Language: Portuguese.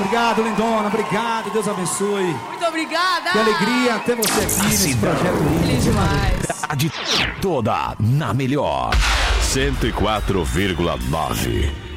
Obrigado, lindona. Obrigado. Deus abençoe. Muito obrigada. Que alegria ter você aqui nesse projeto lindo. Feliz demais. Toda na melhor 104,9.